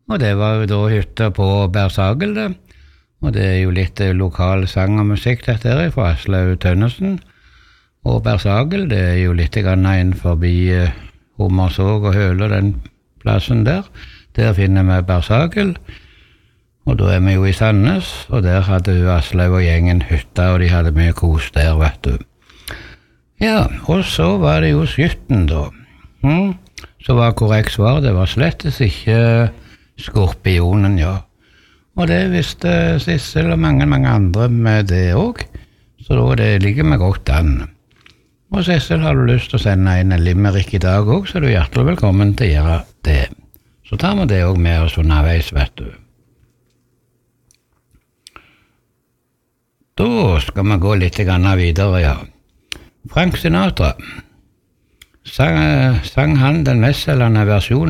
Og det var jo da hytta på Bersagel, det. Og det jo litt lokal sang og musikk dette her, fra Aslaug Tønnesen. Og Bersagel, det jo litt grann inn forbi Hummersåg og Høle, den plassen der. Der finner vi Bersagel. Og da vi jo i Sandnes, og der hadde jo Aslaug og gjengen hytta, og de hadde mye kos der, vet du. Ja, og så var det jo Skytten da. Så var korrekt svar, det var slettes ikke Skorpionen, ja. Og det visste Sissel og mange andre med det også, så da det ligger meg godt an. Og Sissel, har du lyst til å sende en limerick i dag også, så er du hjertelig velkommen til å gjøre det. Så tar vi det også med oss underveis, vet du. Da skal vi gå litt videre, ja. Frank Sinatra sang han den mestselgende versjonen